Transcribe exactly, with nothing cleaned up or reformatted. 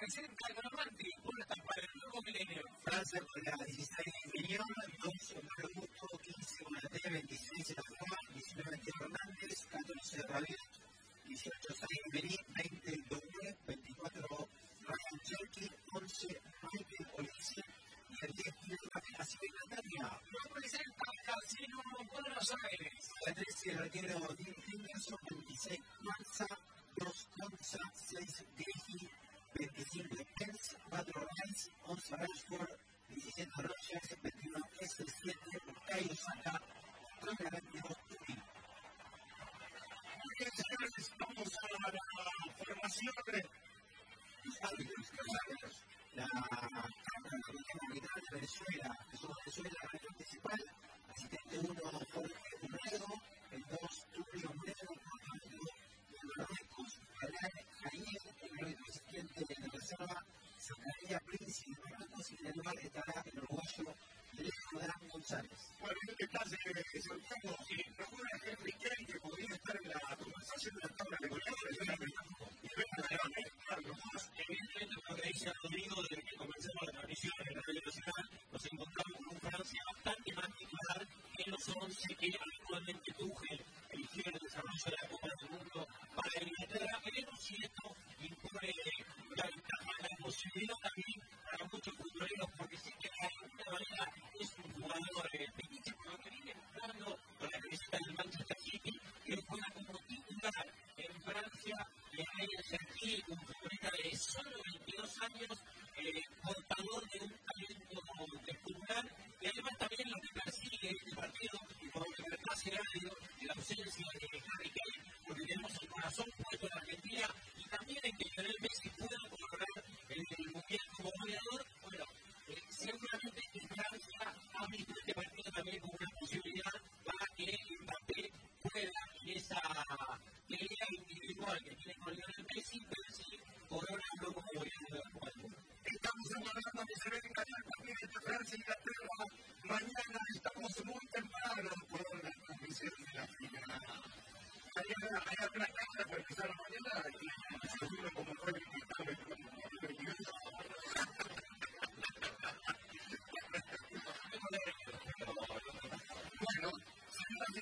presenta el Gramanti, una etapa del nuevo milenio. Francia con la dieciséis Mignon, dos Bermuto, quince Bonaté, veintiséis Elafua, diecinueve Teo Hernández, catorce Rabiot, dieciocho Sainz Bení, veinte Doué, veinticuatro Ryan Cherky, once Michael Olise y el diez Rafael Civil Natalia. Lo presenta Casino Buenos Aires. La trece retiro Dean Henderson, veintiséis Manza, dos Conza, seis Grigi, veinticinco Pence, cuatro Rice, once Rashford, diecisiete Rogers, veintiuno S siete, Caio Saka, contra veintidós Tuki. Muy bien, señores, vamos a la formación de Los árbitros, los árbitros. La Cámara Militar de Venezuela, Jesús Venezuela, la región principal, asistente uno Jorge Urrego, el dos Tulio Urrego, el árbitro de Marruecos, Alain Jair, el árbitro asistente de reserva, Zacarías Príncipe de Marruecos, y en el lugar estará el uruguayo Leo Adán González. Bueno, en este caso, Santiago, y recuerda a Henry Kane, que podría estar en la conversación de la tabla de goleadores, y venga adelante, Carlos. Evidentemente, lo que dice Rodrigo, desde que comenzamos la transmisión en la radio nacional, nos encontramos con un Francia bastante más titular en los once que habitualmente Tuchel eligió en el desarrollo de la Copa del Mundo para Inglaterra. Veremos si esto impone la ventaja, la posibilidad también para muchos futboleros, porque sí que de alguna manera es un jugador pequeño, por lo que viene jugando con la camiseta del Manchester City, que juega como titular en Francia, y ahí es aquí un futbolista de solo veintidós años